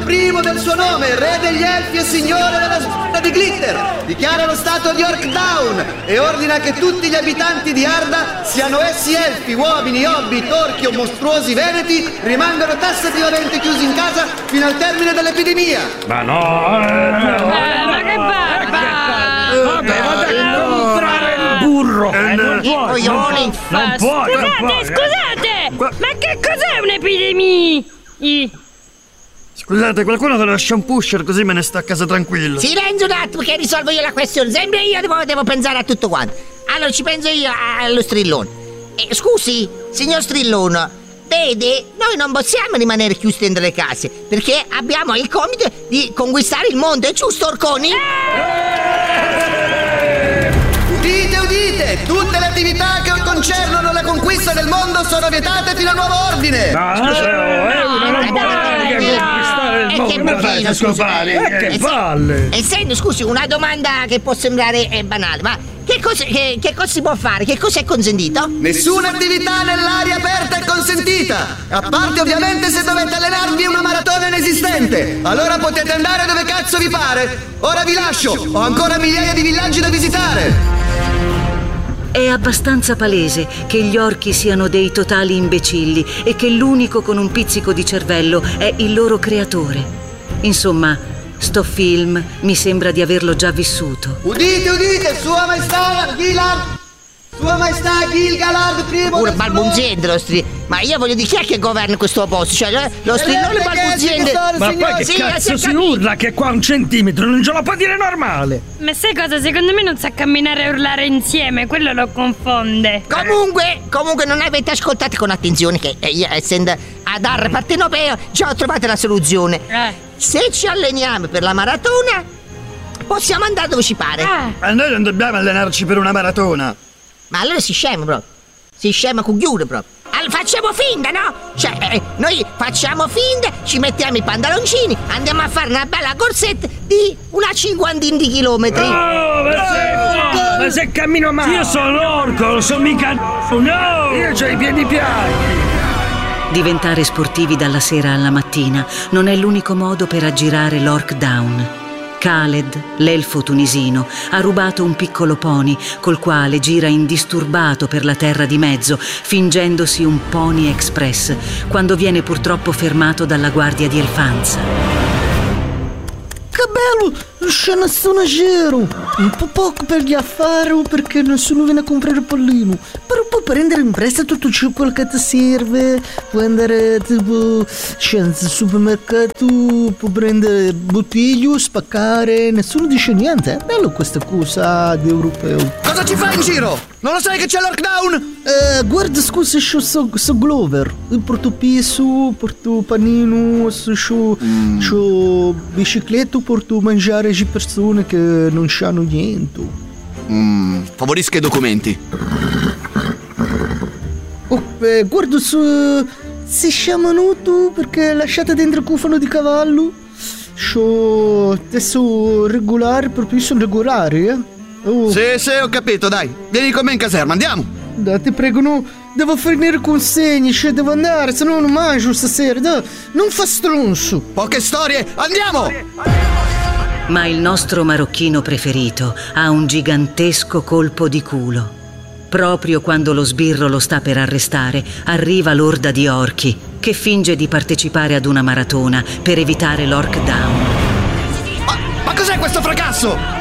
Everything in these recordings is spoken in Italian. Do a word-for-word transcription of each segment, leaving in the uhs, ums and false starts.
primo del suo nome, re degli elfi e signore della spada di Glitter, dichiara lo stato di Orkdown e ordina che tutti gli abitanti di Arda, siano essi elfi, uomini, hobbit, orchi o mostruosi veneti, rimangano tassativamente chiusi in casa fino al termine dell'epidemia. Ma no, eh, no. Eh, ma che barba! Vabbè, vabbè, non comprare il burro. Eh, non puoi, non puoi, non puoi. Scusate, scusate! Ma che cos'è un'epidemia? Scusate, qualcuno che lascia un pusher così me ne sta a casa tranquillo. Silenzio un attimo che risolvo io la questione. Sempre io devo, devo pensare a tutto quanto. Allora ci penso io allo strillone. Eh, scusi, signor strillone, vede, noi non possiamo rimanere chiusi dentro le case perché abbiamo il compito di conquistare il mondo, è giusto, Orconi? Udite, udite! Tutte le attività che concernono la conquista del mondo sono vietate fino a nuovo ordine! No, scusa, eh, uno non può mica conquistare il mondo, come fai a scopare? Eh, che palle! Essendo, scusi, una domanda che può sembrare eh, banale, ma che cosa, che, che cosa si può fare? Che cosa è consentito? Nessuna attività nell'aria aperta è consentita, a parte ovviamente se dovete allenarvi una maratona inesistente. Allora potete andare dove cazzo vi pare. Ora vi lascio, ho ancora migliaia di villaggi da visitare. È abbastanza palese che gli orchi siano dei totali imbecilli e che l'unico con un pizzico di cervello è il loro creatore. Insomma, sto film mi sembra di averlo già vissuto. Udite, udite, Sua Maestà Gilad! Sua Maestà Gilgalad primo... Pure balbuziente lo stri... Ma io voglio dire, chi è che governa questo posto? Cioè, lo strillone balbuziente... Ma poi che sì, cazzo si si urla che qua un centimetro non ce lo può dire normale? Ma sai cosa? Secondo me non sa camminare e urlare insieme, quello lo confonde. Comunque, comunque non avete ascoltato con attenzione che eh, io, essendo ad Arre Partenopeo, già ho trovato la soluzione. Eh. Se ci alleniamo per la maratona, possiamo andare dove ci pare. Ah. Ma noi non dobbiamo allenarci per una maratona. Ma allora si scema proprio. Si scema con chiude proprio. Allora facciamo finta, no? Cioè, eh, noi facciamo finta, ci mettiamo i pantaloncini, andiamo a fare una bella corsetta di una cinquantina di chilometri. Oh, ma se, ma se cammino male. Io sono orco, non sono mica... No! Io ho i piedi piani. Diventare sportivi dalla sera alla mattina non è l'unico modo per aggirare l'Orkdown. Khaled, l'elfo tunisino, ha rubato un piccolo pony col quale gira indisturbato per la terra di mezzo, fingendosi un pony express, quando viene purtroppo fermato dalla guardia di Elfanza. Che bello! Non c'è nessuno giro! Un po' poco per gli affari perché nessuno viene a comprare il pallino. Però puoi prendere in prestito tutto ciò quel che ti serve. Puoi andare tipo senza supermercato, puoi prendere bottiglio, spaccare, nessuno dice niente. È bello questa cosa di europeo. Cosa ci fai in giro? Non lo sai che c'è l'Orkdown? Eh, guarda, scusa, io so, so Glover. Io porto piso, porto panino, so, so, mm. so bicicletta, porto mangiare a persone che non sanno niente. Mm, favorisca i documenti. Oh, eh, guarda, so, si chiamano tu perché lasciate dentro il cufano di cavallo. So, adesso regolare, proprio sono regolari, eh? Oh. Sì, sì, ho capito, dai. Vieni con me in caserma, andiamo. Dai, ti prego, no. Devo finire consegni, cioè devo andare, se no non mangio stasera. Dai, non fa stronzo. Poche storie, andiamo! Ma il nostro marocchino preferito ha un gigantesco colpo di culo. Proprio quando lo sbirro lo sta per arrestare, arriva l'orda di orchi che finge di partecipare ad una maratona per evitare l'Orkdown. Ma, ma cos'è questo fracasso?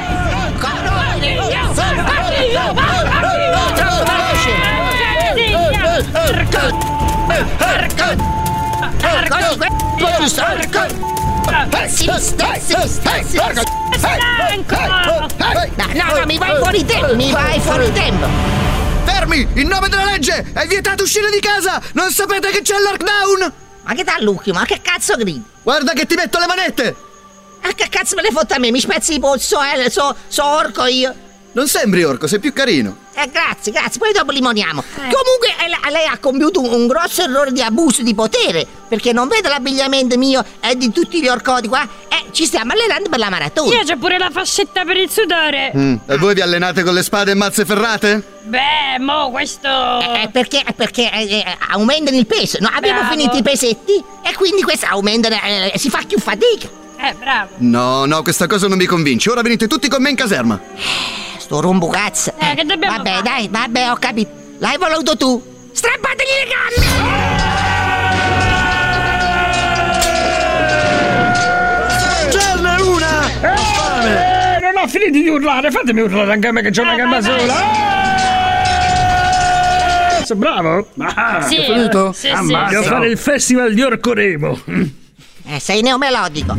No, no, mi vai fuori tempo, mi vai fuori tempo. Fermi! In nome della legge! È vietato uscire di casa! Non sapete che c'è l'Orkdown? Ma che t'allucchi, ma che cazzo gridi? Guarda che ti metto le manette! Ma che cazzo me le fotte a me? Mi spezzi i polso, eh, so, so orco io. Non sembri orco, sei più carino. Eh, grazie, grazie, poi dopo limoniamo. Eh. Comunque lei, lei ha compiuto un, un grosso errore di abuso di potere, perché non vede l'abbigliamento mio e di tutti gli orcoti qua. E ci stiamo allenando per la maratona. Io c'ho pure la fascetta per il sudore. Mm. E voi vi allenate con le spade e mazze ferrate? Beh, mo questo... Eh, perché perché eh, eh, aumentano il peso. No, abbiamo Bravo. finito i pesetti e quindi questo aumentano, eh, si fa più fatica. Eh, bravo. No, no, questa cosa non mi convince. Ora venite tutti con me in caserma. Sto rombo cazzo. Eh, che dobbiamo Vabbè, fare? dai, vabbè, ho capito. L'hai voluto tu. Strappategli le gambe! C'è una! Eh, non ho finito di urlare, fatemi urlare anche a me che c'ho una Eh, gamba vai, vai. sola. Eh, Sei bravo? Ah, Sì, finito? sì, sì, Ammazza. Devo sì. fare il festival di Orcoremo. Eh, sei neomelodico.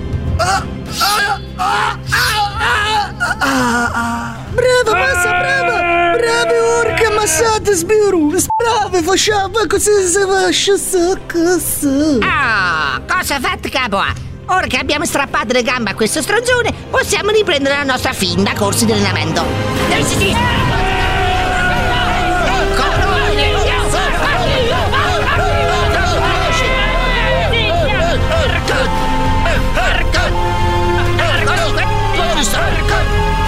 Brava, massa, brava! Bravi, orca, massate, sbiru! Brave, facciamo così si faccia così! Ah, cosa fatta, capo? Ora che abbiamo strappato le gambe a questo stronzone, possiamo riprendere la nostra finta corsa di allenamento. Dai, sì, sì.